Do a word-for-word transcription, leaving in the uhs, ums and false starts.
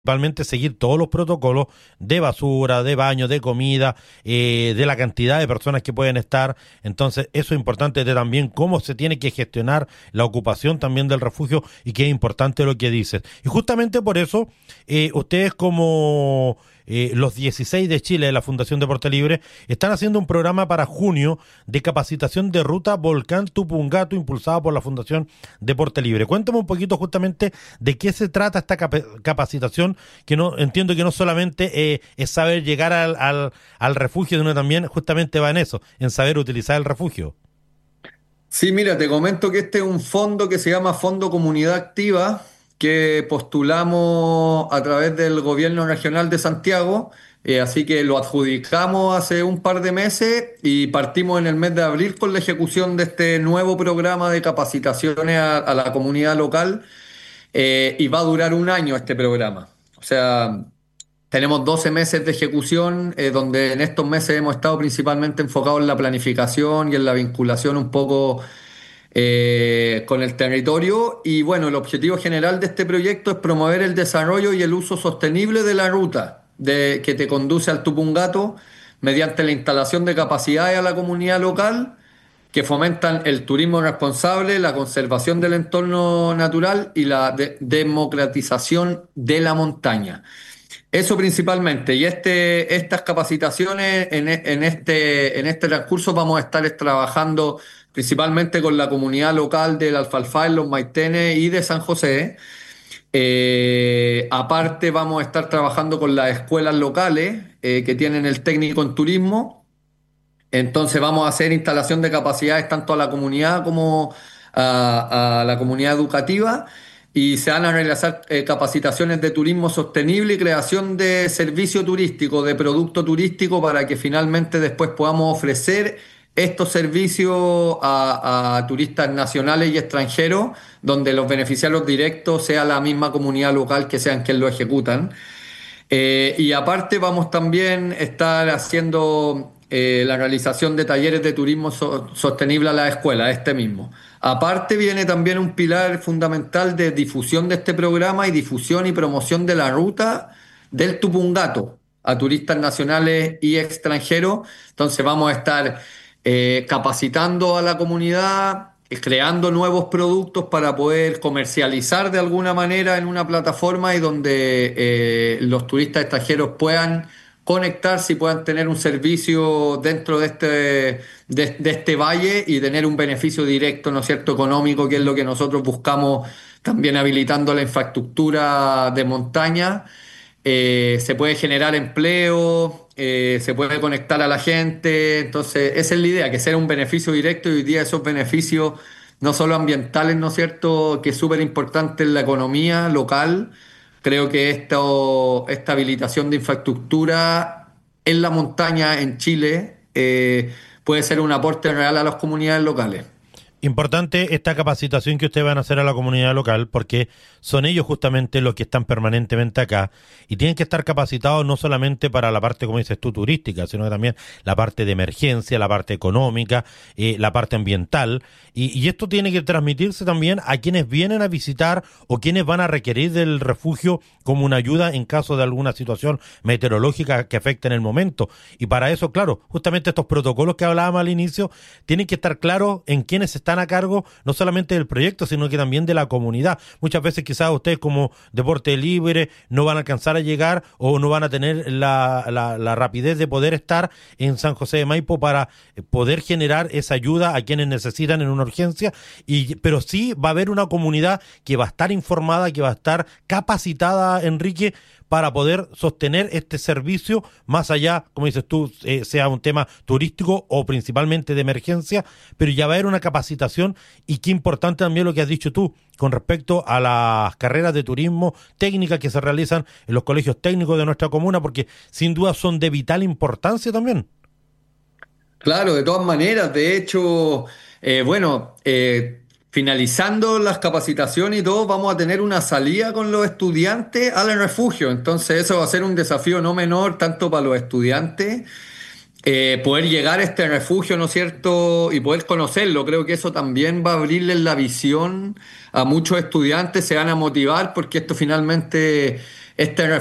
principalmente seguir todos los protocolos de basura, de baño, de comida, eh, de la cantidad de personas que pueden estar. Entonces, eso es importante de también cómo se tiene que gestionar la ocupación también del refugio y que es importante lo que dices. Y justamente por eso, eh, ustedes como eh, los dieciséis de Chile de la Fundación Deporte Libre están haciendo un programa para junio de capacitación de ruta Volcán Tupungato impulsado por la Fundación Deporte Libre. Cuéntame un poquito justamente de qué se trata esta cap- capacitación, que no entiendo que no solamente eh, es saber llegar al, al, al refugio, sino también justamente va en eso, en saber utilizar el refugio. Sí, mira, te comento que este es un fondo que se llama Fondo Comunidad Activa, que postulamos a través del Gobierno Regional de Santiago, eh, así que lo adjudicamos hace un par de meses y partimos en el mes de abril con la ejecución de este nuevo programa de capacitaciones a, a la comunidad local, eh, y va a durar un año este programa. O sea, tenemos doce meses de ejecución, eh, donde en estos meses hemos estado principalmente enfocados en la planificación y en la vinculación un poco eh, con el territorio. Y bueno, el objetivo general de este proyecto es promover el desarrollo y el uso sostenible de la ruta de, que te conduce al Tupungato mediante la instalación de capacidades a la comunidad local que fomentan el turismo responsable, la conservación del entorno natural y la de- democratización de la montaña. Eso principalmente. Y este, estas capacitaciones en, e- en este, en este transcurso vamos a estar trabajando principalmente con la comunidad local del Alfalfar, Los Maitenes y de San José. Eh, aparte vamos a estar trabajando con las escuelas locales, eh, que tienen el técnico en turismo. Entonces vamos a hacer instalación de capacidades tanto a la comunidad como a, a la comunidad educativa, y se van a realizar eh, capacitaciones de turismo sostenible y creación de servicio turístico, de producto turístico, para que finalmente después podamos ofrecer estos servicios a, a turistas nacionales y extranjeros, donde los beneficiarios directos sea la misma comunidad local que sean quienes lo ejecutan. Eh, y aparte vamos también a estar haciendo eh, la realización de talleres de turismo so- sostenible a la escuela, este mismo. Aparte viene también un pilar fundamental de difusión de este programa y difusión y promoción de la ruta del Tupungato a turistas nacionales y extranjeros. Entonces vamos a estar eh, capacitando a la comunidad, eh, creando nuevos productos para poder comercializar de alguna manera en una plataforma y donde eh, los turistas extranjeros puedan conectarse y puedan tener un servicio dentro de este, de, de este valle y tener un beneficio directo, ¿no es cierto?, económico, que es lo que nosotros buscamos también habilitando la infraestructura de montaña. Eh, se puede generar empleo, eh, se puede conectar a la gente. Entonces esa es la idea, que sea un beneficio directo, y hoy día esos beneficios no solo ambientales, ¿no es cierto?, que es súper importante en la economía local. Creo que esto, esta habilitación de infraestructura en la montaña en Chile, eh, puede ser un aporte real a las comunidades locales. Importante esta capacitación que ustedes van a hacer a la comunidad local, porque son ellos justamente los que están permanentemente acá y tienen que estar capacitados no solamente para la parte, como dices tú, turística, sino que también la parte de emergencia, la parte económica, eh, la parte ambiental. Y, y esto tiene que transmitirse también a quienes vienen a visitar o quienes van a requerir del refugio como una ayuda en caso de alguna situación meteorológica que afecte en el momento. Y para eso, claro, justamente estos protocolos que hablábamos al inicio tienen que estar claros en quiénes están a cargo, no solamente del proyecto, sino que también de la comunidad. Muchas veces quizás ustedes como deporte libre no van a alcanzar a llegar o no van a tener la, la, la rapidez de poder estar en San José de Maipo para poder generar esa ayuda a quienes necesitan en una urgencia, y, pero sí va a haber una comunidad que va a estar informada, que va a estar capacitada, Enrique, para poder sostener este servicio más allá, como dices tú, eh, sea un tema turístico o principalmente de emergencia, pero ya va a haber una capacitación. Y qué importante también lo que has dicho tú con respecto a las carreras de turismo técnicas que se realizan en los colegios técnicos de nuestra comuna, porque sin duda son de vital importancia también. Claro, de todas maneras. De hecho, eh, bueno, eh, finalizando las capacitaciones y todo, vamos a tener una salida con los estudiantes al refugio. Entonces eso va a ser un desafío no menor, tanto para los estudiantes, eh, poder llegar a este refugio, ¿no es cierto?, y poder conocerlo. Creo que eso también va a abrirles la visión a muchos estudiantes, se van a motivar porque esto finalmente Este